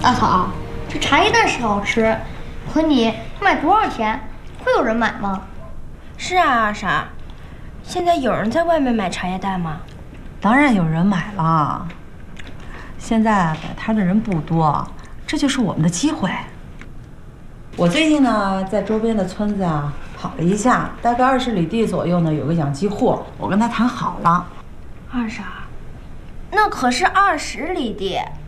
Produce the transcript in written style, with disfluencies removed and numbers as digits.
大嫂，这茶叶蛋是好吃，可你卖多少钱？会有人买吗？ 是啊，二傻，现在有人在外面买茶叶蛋吗？ 当然有人买了。现在摆摊的人不多，这就是我们的机会。我最近呢，在周边的村子啊跑了一下，大概20里地左右呢，有个养鸡户，我跟他谈好了。 二傻，那可是20里地。